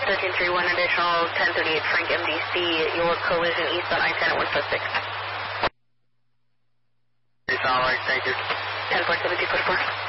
1331 additional 1038 Frank MDC, your collision east on I-10 at 156. It's all right, thank you. 10.7244.